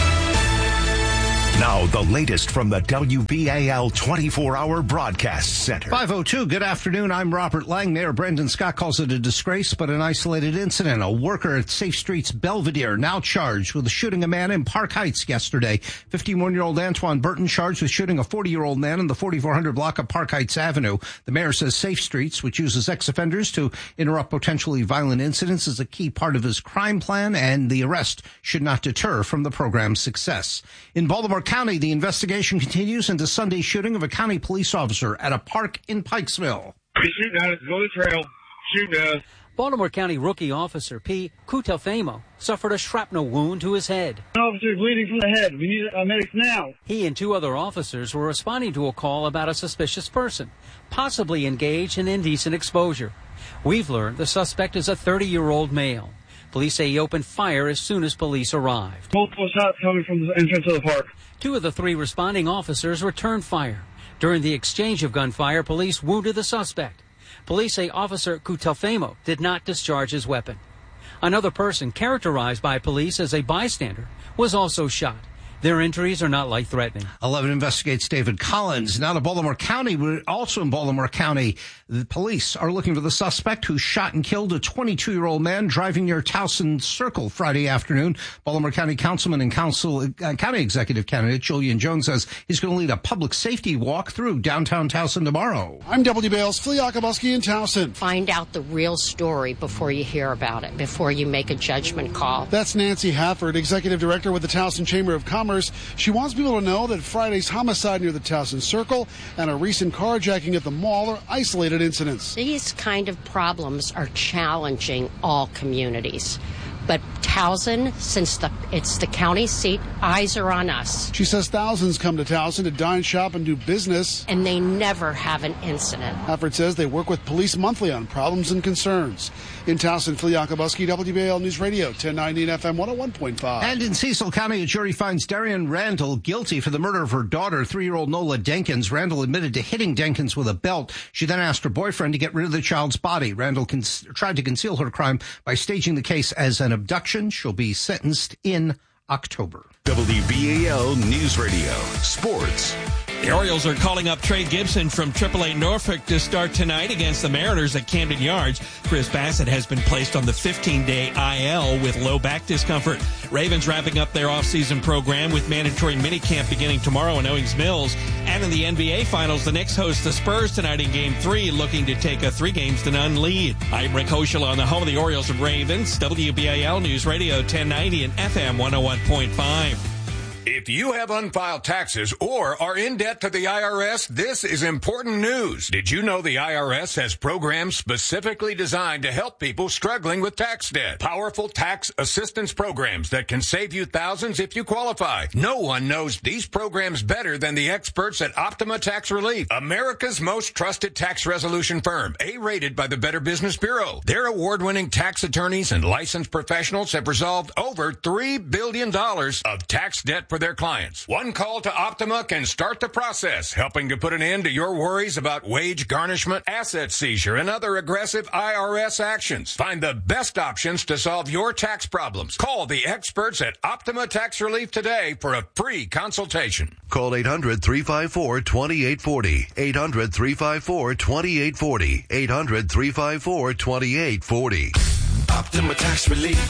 Now, the latest from the W B A L twenty-four hour Broadcast Center. five oh two, good afternoon. I'm Robert Lang. Mayor Brendan Scott calls it a disgrace, but an isolated incident. A worker at Safe Streets Belvedere now charged with shooting a man in Park Heights yesterday. fifty-one-year-old Antoine Burton charged with shooting a forty-year-old man in the forty-four hundred block of Park Heights Avenue. The mayor says Safe Streets, which uses ex-offenders to interrupt potentially violent incidents, is a key part of his crime plan, and the arrest should not deter from the program's success. In Baltimore County, the investigation continues into Sunday's shooting of a county police officer at a park in Pikesville. He's shooting at us. Go to the trail. Shooting at us. Baltimore County rookie officer P. Cutelfamo suffered a shrapnel wound to his head. An officer bleeding from the head. We need uh, medics now. He and two other officers were responding to a call about a suspicious person, possibly engaged in indecent exposure. We've learned the suspect is a thirty-year-old male. Police say he opened fire as soon as police arrived. Multiple shots coming from the entrance of the park. Two of the three responding officers returned fire. During the exchange of gunfire, police wounded the suspect. Police say Officer Cutelfamo did not discharge his weapon. Another person, characterized by police as a bystander, was also shot. Their injuries are not life-threatening. eleven investigates David Collins. Now to Baltimore County, but also in Baltimore County, the police are looking for the suspect who shot and killed a twenty-two-year-old man driving near Towson Circle Friday afternoon. Baltimore County Councilman and Council, uh, County Executive candidate Julian Jones says he's going to lead a public safety walk through downtown Towson tomorrow. I'm W B A L's Phil Yakubowski in Towson. Find out the real story before you hear about it, before you make a judgment call. That's Nancy Hafford, Executive Director with the Towson Chamber of Commerce. She wants people to know that Friday's homicide near the Towson Circle and a recent carjacking at the mall are isolated incidents. These kind of problems are challenging all communities. But Towson, since the, it's the county seat, eyes are on us. She says thousands come to Towson to dine, shop, and do business. And they never have an incident. Hafford says they work with police monthly on problems and concerns. In Towson, Phil Yakubowski, W B A L News Radio, ten ninety and F M one oh one point five. And in Cecil County, a jury finds Darian Randall guilty for the murder of her daughter, three-year-old Nola Denkins. Randall admitted to hitting Denkins with a belt. She then asked her boyfriend to get rid of the child's body. Randall con- tried to conceal her crime by staging the case as an abduction. She'll be sentenced in October. W B A L News Radio, sports. The Orioles are calling up Trey Gibson from triple A Norfolk to start tonight against the Mariners at Camden Yards. Chris Bassett has been placed on the fifteen-day I L with low back discomfort. Ravens wrapping up their offseason program with mandatory minicamp beginning tomorrow in Owings Mills. And in the N B A Finals, the Knicks host the Spurs tonight in Game three, looking to take a three games to none lead. I'm Rick Hoschel on the home of the Orioles and Ravens, W B A L News Radio ten ninety and F M one oh one point five. If you have unfiled taxes or are in debt to the I R S, this is important news. Did you know the I R S has programs specifically designed to help people struggling with tax debt? Powerful tax assistance programs that can save you thousands if you qualify. No one knows these programs better than the experts at Optima Tax Relief, America's most trusted tax resolution firm, A-rated by the Better Business Bureau. Their award-winning tax attorneys and licensed professionals have resolved over three billion dollars of tax debt for their clients. One call to Optima can start the process, helping to put an end to your worries about wage garnishment, asset seizure, and other aggressive I R S actions. Find the best options to solve your tax problems. Call the experts at Optima Tax Relief today for a free consultation. Call eight hundred, three five four, two eight four zero. eight hundred, three five four, two eight four zero. eight hundred, three five four, two eight four zero. Optima Tax Relief.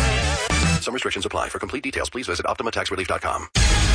Some restrictions apply. For complete details, please visit optima tax relief dot com.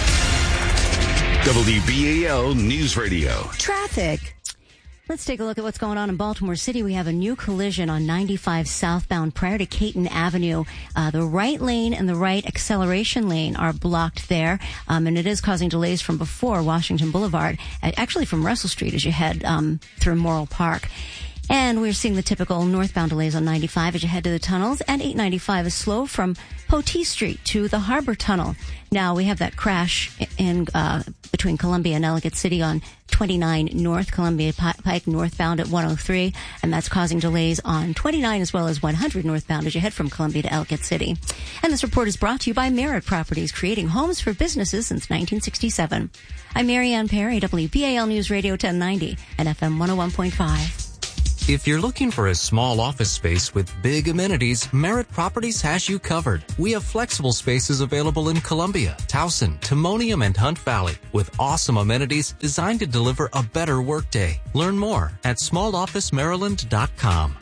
W B A L News Radio. Traffic. Let's take a look at what's going on in Baltimore City. We have a new collision on ninety-five southbound prior to Caton Avenue. Uh, the right lane and the right acceleration lane are blocked there, um, and it is causing delays from before Washington Boulevard, actually from Russell Street as you head um, through Morrill Park. And we're seeing the typical northbound delays on ninety-five as you head to the tunnels, and eight ninety-five is slow from Potee Street to the Harbor Tunnel. Now, we have that crash in uh between Columbia and Ellicott City on twenty-nine North, Columbia Pike northbound at one oh three, and that's causing delays on twenty-nine as well as one hundred northbound as you head from Columbia to Ellicott City. And this report is brought to you by Merritt Properties, creating homes for businesses since nineteen sixty-seven. I'm Marianne Perry, W B A L News Radio ten ninety and F M one oh one point five. If you're looking for a small office space with big amenities, Merritt Properties has you covered. We have flexible spaces available in Columbia, Towson, Timonium, and Hunt Valley with awesome amenities designed to deliver a better workday. Learn more at small office maryland dot com.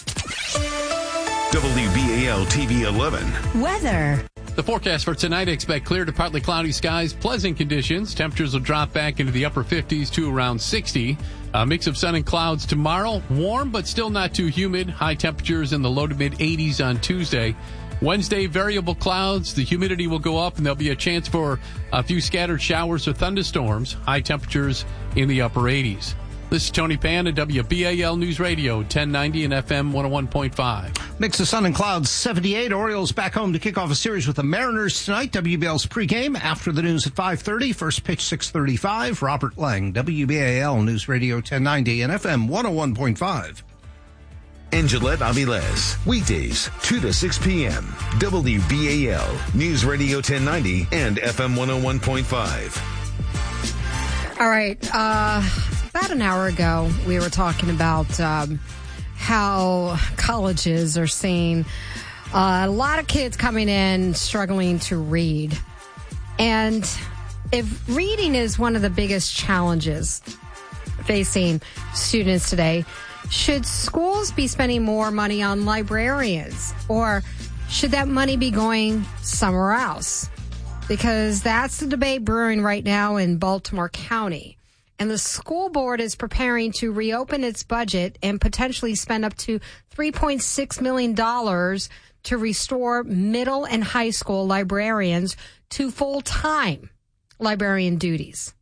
W B A L T V eleven. Weather. The forecast for tonight, expect clear to partly cloudy skies, pleasant conditions. Temperatures will drop back into the upper fifties to around sixty. A mix of sun and clouds tomorrow. Warm, but still not too humid. High temperatures in the low to mid eighties on Tuesday. Wednesday, variable clouds. The humidity will go up, and there'll be a chance for a few scattered showers or thunderstorms. High temperatures in the upper eighties. This is Tony Pan at W B A L News Radio, ten ninety and F M one oh one point five. Mix of sun and clouds, seventy-eight. Orioles back home to kick off a series with the Mariners tonight. W B L's pregame after the news at five thirty. First pitch six thirty-five. Robert Lang, W B A L News Radio ten ninety and F M one oh one point five. Angelette Avilez, weekdays, two to six p.m. W B A L News Radio ten ninety and F M one oh one point five. All right. Uh, about an hour ago, we were talking about um, how colleges are seeing uh, a lot of kids coming in struggling to read. And if reading is one of the biggest challenges facing students today, should schools be spending more money on librarians, or should that money be going somewhere else? Because that's the debate brewing right now in Baltimore County. And the school board is preparing to reopen its budget and potentially spend up to three point six million dollars to restore middle and high school librarians to full-time librarian duties.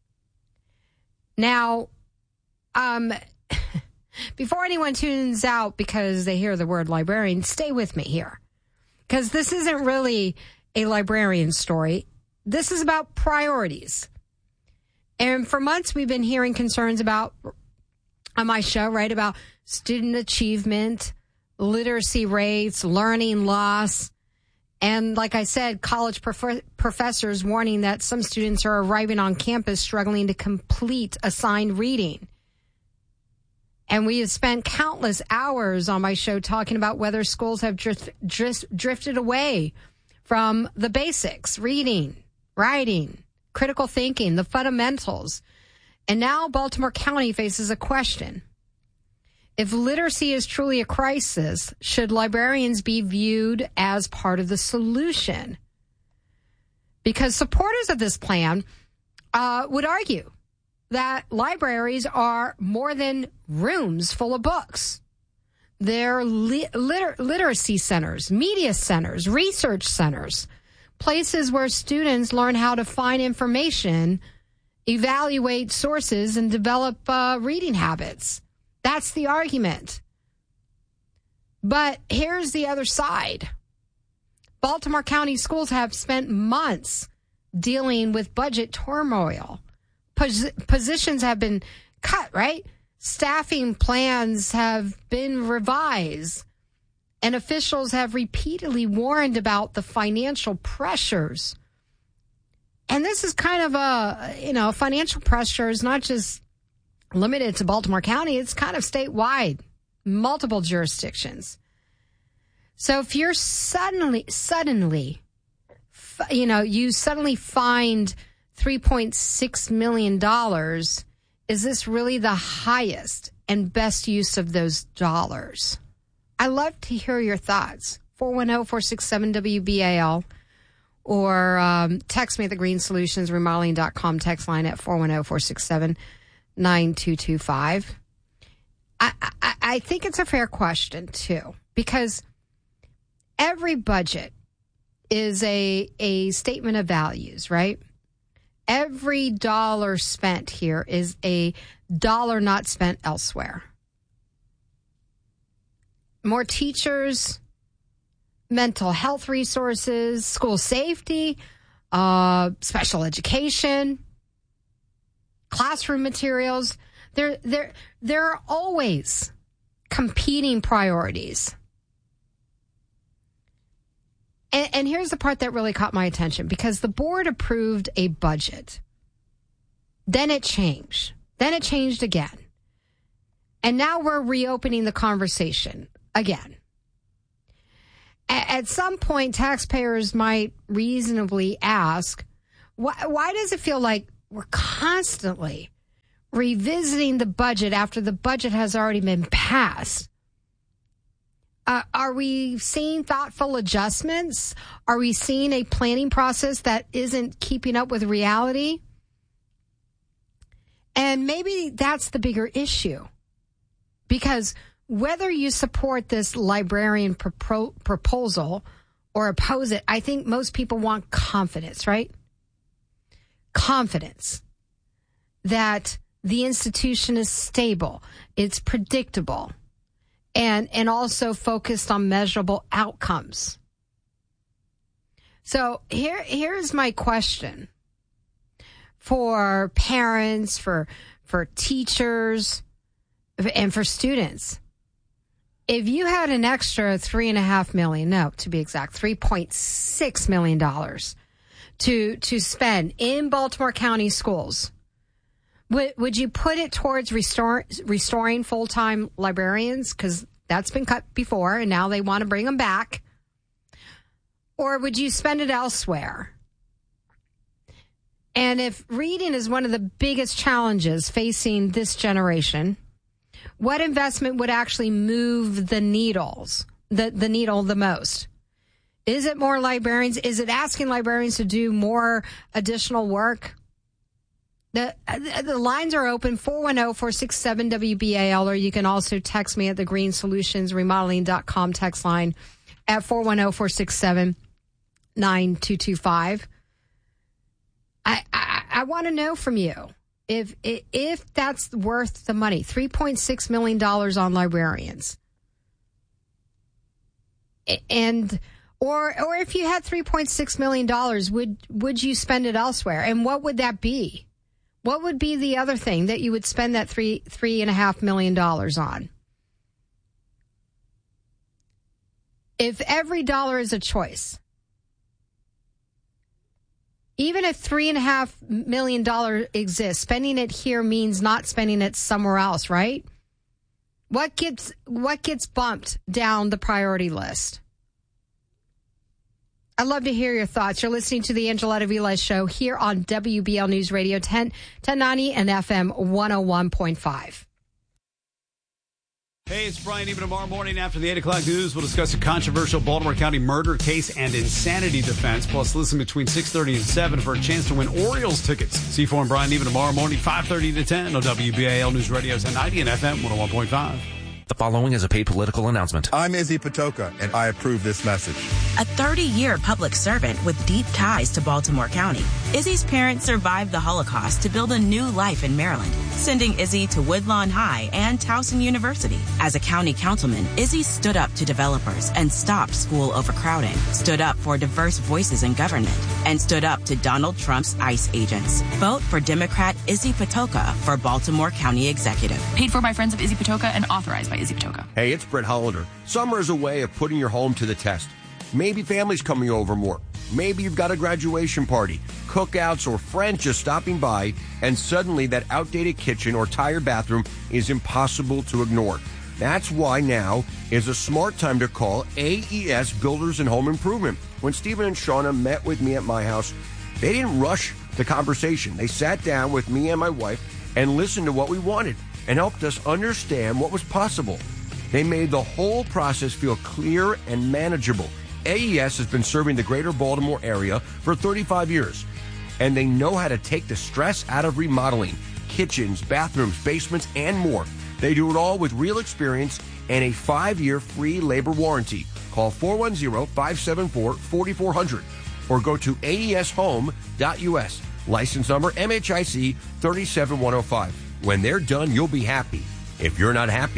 Now, um, before anyone tunes out because they hear the word librarian, stay with me here. Because this isn't really a librarian story. This is about priorities. And for months, we've been hearing concerns about, on my show, right, about student achievement, literacy rates, learning loss. And like I said, college prof- professors warning that some students are arriving on campus struggling to complete assigned reading. And we have spent countless hours on my show talking about whether schools have drift, drift, drifted away from the basics, reading, writing, critical thinking, the fundamentals. And now Baltimore County faces a question. If literacy is truly a crisis, should librarians be viewed as part of the solution? Because supporters of this plan uh, would argue that libraries are more than rooms full of books. They're li- liter- literacy centers, media centers, research centers, places where students learn how to find information, evaluate sources, and develop uh, reading habits. That's the argument. But here's the other side. Baltimore County schools have spent months dealing with budget turmoil. Pos- positions have been cut, right? Staffing plans have been revised. And officials have repeatedly warned about the financial pressures. And this is kind of a, you know, financial pressure is not just limited to Baltimore County. It's kind of statewide, multiple jurisdictions. So if you're suddenly, suddenly, you know, you suddenly find three point six million dollars, is this really the highest and best use of those dollars? I love to hear your thoughts. four one zero, four six seven, W B A L or um, text me at the green solutions remodeling dot com text line at four one zero, four six seven, nine two two five. I, I, I think it's a fair question, too, because every budget is a, a statement of values, right? Every dollar spent here is a dollar not spent elsewhere. More teachers, mental health resources, school safety, uh, special education, class classroom materials. There, there, there are always competing priorities. And, and here's the part that really caught my attention, because the board approved a budget. Then it changed. Then it changed again. And now we're reopening the conversation again. A- at some point, taxpayers might reasonably ask, why, why does it feel like we're constantly revisiting the budget after the budget has already been passed? Uh, are we seeing thoughtful adjustments? Are we seeing a planning process that isn't keeping up with reality? And maybe that's the bigger issue. Because whether you support this librarian pro- proposal or oppose it, I think most people want confidence, right? Confidence that the institution is stable, it's predictable, and, and also focused on measurable outcomes. So here, here's my question for parents, for, for teachers, and for students. If you had an extra three and a half million, no, to be exact, three point six million dollars to to spend in Baltimore County schools, would would you put it towards restore, restoring full time librarians, because that's been cut before and now they want to bring them back, or would you spend it elsewhere? And if reading is one of the biggest challenges facing this generation, what investment would actually move the needles, the, the needle the most? Is it more librarians? Is it asking librarians to do more additional work? The, the lines are open, four one zero, four six seven, W B A L, or you can also text me at the green solutions remodeling dot com text line at four one zero, four six seven, nine two two five. I, I, I want to know from you. If if that's worth the money, three point six million dollars on librarians, and or or if you had three point six million dollars, would would you spend it elsewhere? And what would that be? What would be the other thing that you would spend that three three and a half million dollars on? If every dollar is a choice. Even if three and a half million dollars exists, spending it here means not spending it somewhere else, right? What gets what gets bumped down the priority list? I'd love to hear your thoughts. You're listening to the Angeletta Vilez Show here on W B L News Radio ten, ten ninety and F M one oh one point five. Hey, it's Brian. Even tomorrow morning after the eight o'clock news, we'll discuss a controversial Baltimore County murder case and insanity defense. Plus, listen between six thirty and seven for a chance to win Orioles tickets. C four and Brian even tomorrow morning, five thirty to ten on W B A L News Radio ten ninety and F M one oh one point five. The following is a paid political announcement. I'm Izzy Patoka, and I approve this message. A thirty-year public servant with deep ties to Baltimore County, Izzy's parents survived the Holocaust to build a new life in Maryland, sending Izzy to Woodlawn High and Towson University. As a county councilman, Izzy stood up to developers and stopped school overcrowding, stood up for diverse voices in government, and stood up to Donald Trump's ICE agents. Vote for Democrat Izzy Patoka for Baltimore County Executive. Paid for by Friends of Izzy Patoka and authorized by Izzy Patoka. Hey, it's Brett Hollander. Summer is a way of putting your home to the test. Maybe family's coming over more. Maybe you've got a graduation party, cookouts, or friends just stopping by, and suddenly that outdated kitchen or tired bathroom is impossible to ignore. That's why now is a smart time to call A E S Builders and Home Improvement. When Stephen and Shauna met with me at my house, they didn't rush the conversation. They sat down with me and my wife and listened to what we wanted and helped us understand what was possible. They made the whole process feel clear and manageable. A E S has been serving the greater Baltimore area for thirty-five years, and they know how to take the stress out of remodeling kitchens, bathrooms, basements, and more. They do it all with real experience and a five-year free labor warranty. Call four one zero, five seven four, four four zero zero or go to A E S home dot U S. License number M H I C three seven one zero five. When they're done, you'll be happy. If you're not happy,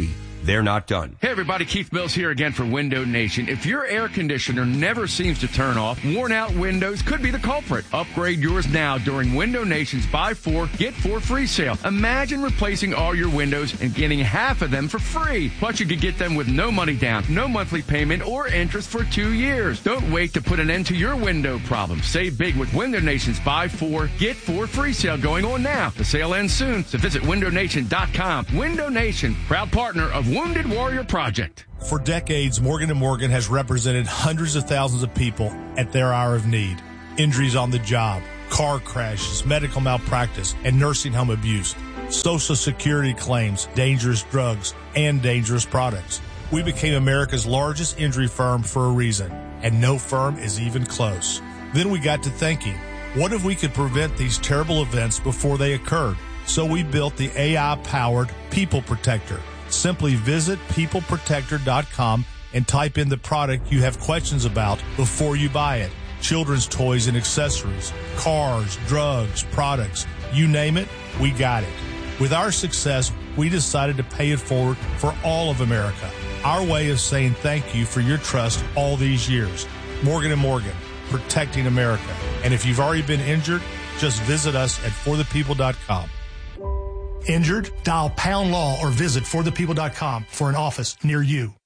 they're not done. Hey everybody, Keith Mills here again for Window Nation. If your air conditioner never seems to turn off, worn out windows could be the culprit. Upgrade yours now during Window Nation's Buy Four, Get Four Free sale. Imagine replacing all your windows and getting half of them for free. Plus you could get them with no money down, no monthly payment or interest for two years. Don't wait to put an end to your window problem. Save big with Window Nation's Buy Four, Get Four Free sale going on now. The sale ends soon, so visit window nation dot com. Window Nation, proud partner of Wounded Warrior Project. For decades, Morgan and Morgan has represented hundreds of thousands of people at their hour of need. Injuries on the job, car crashes, medical malpractice, and nursing home abuse, Social Security claims, dangerous drugs, and dangerous products. We became America's largest injury firm for a reason, and no firm is even close. Then we got to thinking, what if we could prevent these terrible events before they occurred? So we built the A I-powered People Protector. Simply visit people protector dot com and type in the product you have questions about before you buy it. Children's toys and accessories, cars, drugs, products, you name it, we got it. With our success, we decided to pay it forward for all of America. Our way of saying thank you for your trust all these years. Morgan and Morgan, protecting America. And if you've already been injured, just visit us at for the people dot com. Injured? Dial pound law or visit for the people dot com for an office near you.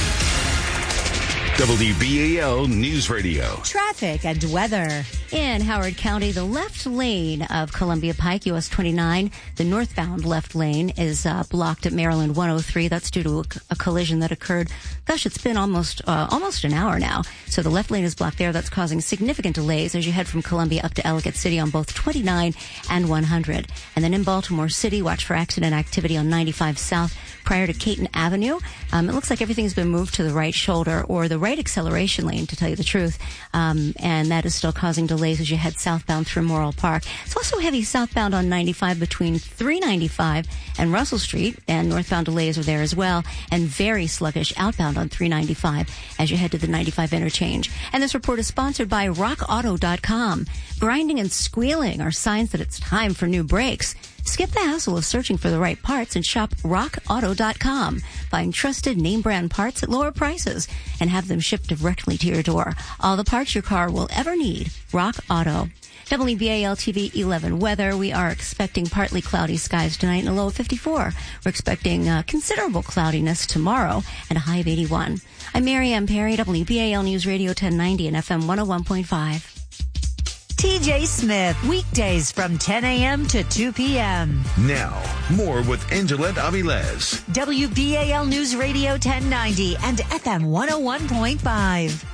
W B A L News Radio. Traffic and weather. In Howard County, the left lane of Columbia Pike, U S twenty-nine, the northbound left lane is uh, blocked at Maryland one oh three. That's due to a, a collision that occurred. Gosh, it's been almost uh, almost an hour now. So the left lane is blocked there. That's causing significant delays as you head from Columbia up to Ellicott City on both twenty-nine and one hundred. And then in Baltimore City, watch for accident activity on ninety-five South prior to Caton Avenue. Um, it looks like everything's been moved to the right shoulder or the right acceleration lane, to tell you the truth. Um, and that is still causing delays as you head southbound through Morrill Park. It's also heavy southbound on ninety-five between three ninety-five and Russell Street, and northbound delays are there as well, and very sluggish outbound on three ninety-five as you head to the ninety-five interchange. And this report is sponsored by rock auto dot com. Grinding and squealing are signs that it's time for new brakes. Skip the hassle of searching for the right parts and shop rock auto dot com. Find trusted name brand parts at lower prices and have them shipped directly to your door. All the parts your car will ever need. Rock Auto. W B A L T V eleven weather. We are expecting partly cloudy skies tonight and a low of fifty-four. We're expecting uh, considerable cloudiness tomorrow and a high of eighty-one. I'm Mary Ann Perry, W B A L News Radio ten ninety and F M one oh one point five. T J Smith, weekdays from ten a.m. to two p.m. Now, more with Angelette Avilez. W B A L News Radio ten ninety and F M one oh one point five.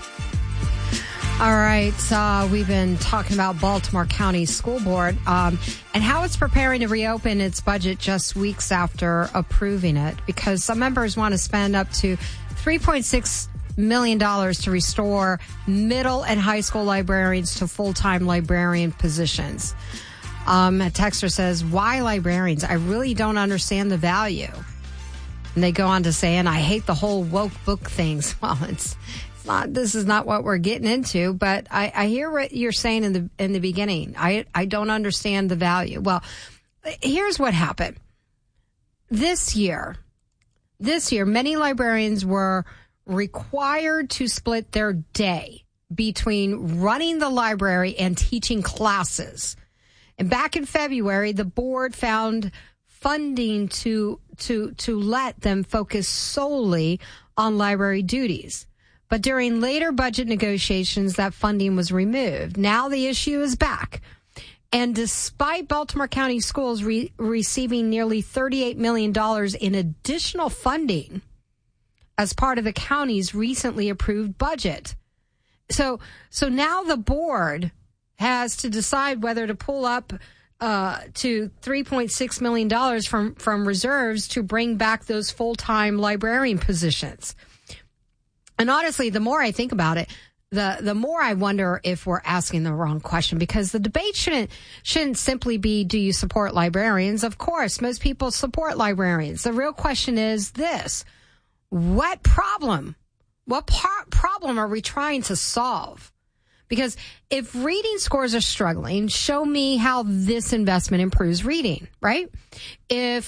All right, uh, we've been talking about Baltimore County School Board um, and how it's preparing to reopen its budget just weeks after approving it, because some members want to spend up to three point six million dollars to restore middle and high school librarians to full-time librarian positions. Um, a texter says, why librarians? I really don't understand the value. And they go on to say, and I hate the whole woke book things. Well, it's, it's not, this is not what we're getting into, but I, I hear what you're saying in the, in the beginning. I, I don't understand the value. Well, here's what happened. This year, this year, many librarians were required to split their day between running the library and teaching classes. And back in February, the board found funding to to to let them focus solely on library duties. But during later budget negotiations, that funding was removed. Now the issue is back. And despite Baltimore County Schools re- receiving nearly thirty-eight million dollars in additional funding as part of the county's recently approved budget. So, so now the board has to decide whether to pull up uh, to three point six million dollars from, from reserves to bring back those full-time librarian positions. And honestly, the more I think about it, the, the more I wonder if we're asking the wrong question, because the debate shouldn't, shouldn't simply be, do you support librarians? Of course, most people support librarians. The real question is this. What problem, what par- problem are we trying to solve? Because if reading scores are struggling, show me how this investment improves reading, right? If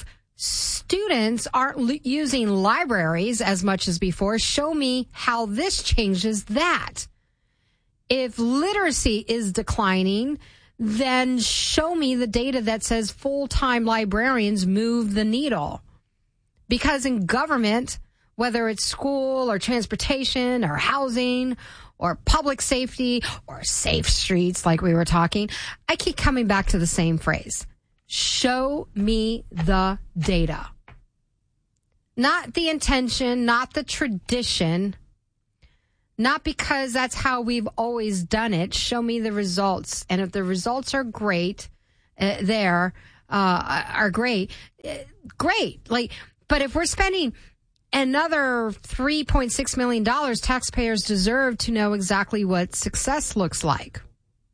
students aren't l- using libraries as much as before. Show me how this changes that. If literacy is declining, then show me the data that says full-time librarians move the needle. Because in government, whether it's school or transportation or housing or public safety or safe streets like we were talking, I keep coming back to the same phrase. Show me the data. Not the intention, not the tradition, not because that's how we've always done it. Show me the results. And if the results are great, uh, there, uh, are great, uh, great. Like, but if we're spending another three point six million dollars, taxpayers deserve to know exactly what success looks like.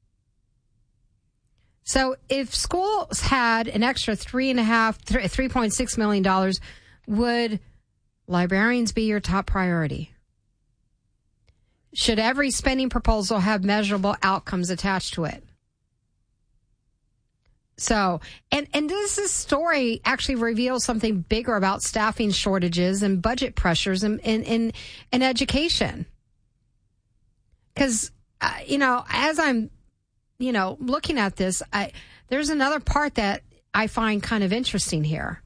So if schools had an extra three and a half, three point six million dollars, would librarians be your top priority? Should every spending proposal have measurable outcomes attached to it? So, and, and does this story actually reveal something bigger about staffing shortages and budget pressures in, in, in, in education? Because, uh, you know, as I'm, you know, looking at this, I, there's another part that I find kind of interesting here.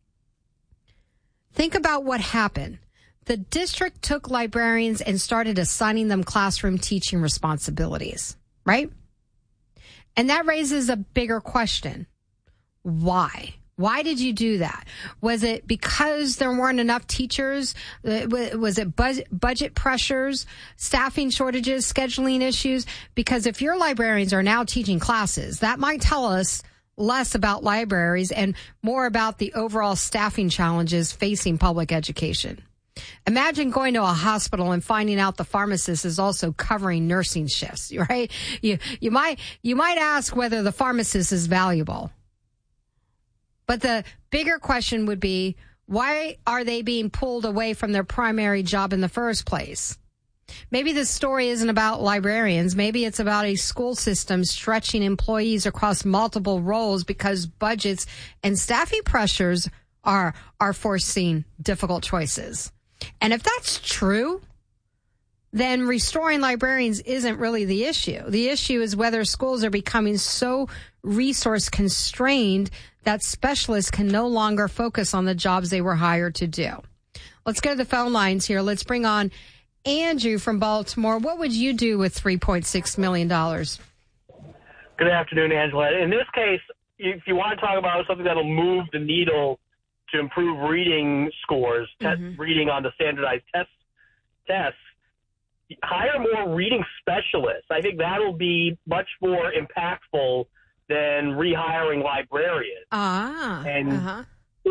Think about what happened. The district took librarians and started assigning them classroom teaching responsibilities, right? And that raises a bigger question. Why? Why did you do that? Was it because there weren't enough teachers? Was it budget pressures, staffing shortages, scheduling issues? Because if your librarians are now teaching classes, that might tell us less about libraries and more about the overall staffing challenges facing public education. Imagine going to a hospital and finding out the pharmacist is also covering nursing shifts, right? You, you might, you might ask whether the pharmacist is valuable. But the bigger question would be, why are they being pulled away from their primary job in the first place? Maybe this story isn't about librarians. Maybe it's about a school system stretching employees across multiple roles because budgets and staffing pressures are, are forcing difficult choices. And if that's true, then restoring librarians isn't really the issue. The issue is whether schools are becoming so resource constrained that specialists can no longer focus on the jobs they were hired to do. Let's go to the phone lines here. Let's bring on Andrew from Baltimore. What would you do with three point six million dollars? Good afternoon, Angela. In this case, if you want to talk about something that'll move the needle to improve reading scores, mm-hmm. te- reading on the standardized test, tests, hire more reading specialists. I think that'll be much more impactful than rehiring librarians. Ah, and uh-huh.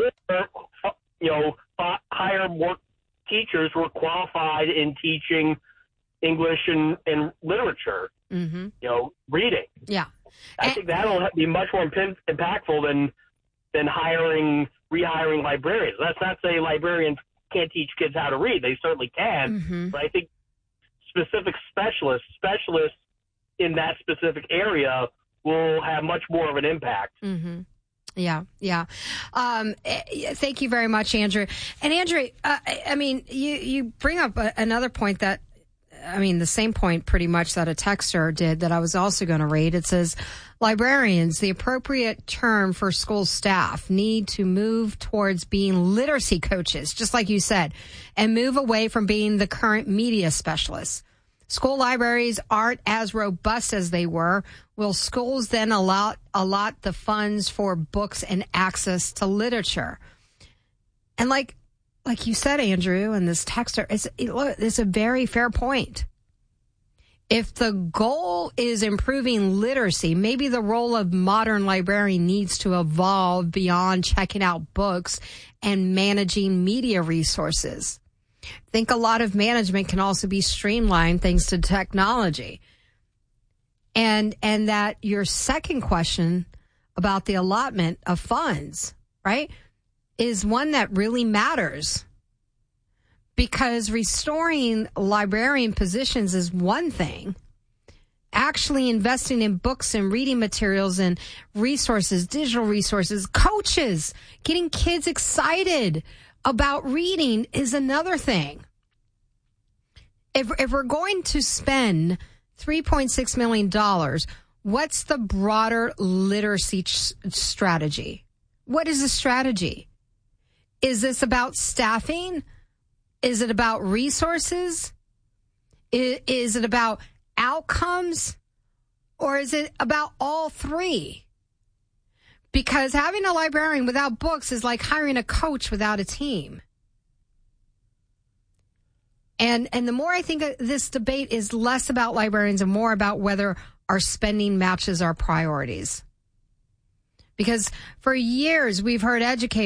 or, you know, hire more teachers who are qualified in teaching English and, and literature. Mm-hmm. You know, reading. Yeah, I and, think that'll be much more imp- impactful than than hiring. rehiring librarians. Let's not say librarians can't teach kids how to read. They certainly can. Mm-hmm. But I think specific specialists, specialists in that specific area will have much more of an impact. Mm-hmm. Yeah, yeah. Um, thank you very much, Andrew. And Andrew, uh, I mean, you, you bring up a, another point that, I mean, the same point pretty much that a texter did that I was also going to read. It says, librarians, the appropriate term for school staff, need to move towards being literacy coaches, just like you said, and move away from being the current media specialists. School libraries aren't as robust as they were. Will schools then allow, allot the funds for books and access to literature? And like, like you said, Andrew, and this texter, it's, it's a very fair point. If the goal is improving literacy, maybe the role of modern librarian needs to evolve beyond checking out books and managing media resources. I think a lot of management can also be streamlined thanks to technology. And, and that your second question about the allotment of funds, right, is one that really matters. Because restoring librarian positions is one thing. actually investing in books and reading materials and resources, digital resources, coaches, getting kids excited about reading is another thing. If, if we're going to spend three point six million dollars, what's the broader literacy ch- strategy? What is the strategy? Is this about staffing? Is it about resources? Is, is it about outcomes? Or is it about all three? Because having a librarian without books is like hiring a coach without a team. And and the more I think this debate is less about librarians and more about whether our spending matches our priorities. Because for years we've heard educators